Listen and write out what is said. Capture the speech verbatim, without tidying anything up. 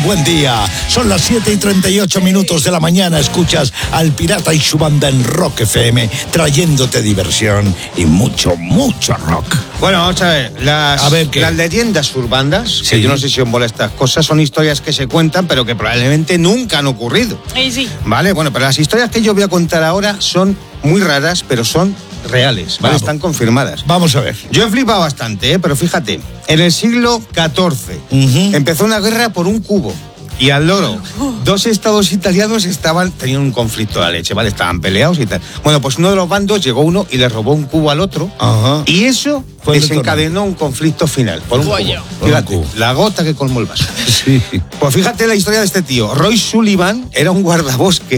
buen día. Son las siete y treinta y ocho minutos de la mañana. Escuchas al Pirata y su banda en Rock F M, trayéndote diversión y mucho, mucho rock. Bueno, vamos a ver. Las, a ver las leyendas urbanas, sí. que yo no sé si os molestan estas cosas, son historias que se cuentan, pero que probablemente nunca han ocurrido. Sí, sí. Vale, bueno, pero las historias que yo voy a contar ahora son muy raras, pero son reales, ¿vale? Vamos. Están confirmadas. Vamos a ver. Yo he flipado bastante, ¿eh? Pero fíjate, en el siglo catorce Uh-huh. empezó una guerra por un cubo. Y al loro, dos estados italianos estaban, tenían un conflicto de la leche, ¿vale? Estaban peleados y tal. Bueno, pues uno de los bandos llegó uno y le robó un cubo al otro. Ajá. Y eso Fue desencadenó un conflicto final. Por un cubo. Por Fíjate, un cubo. la gota que colmó el vaso. Sí. Pues fíjate la historia de este tío. Roy Sullivan era un guardabosque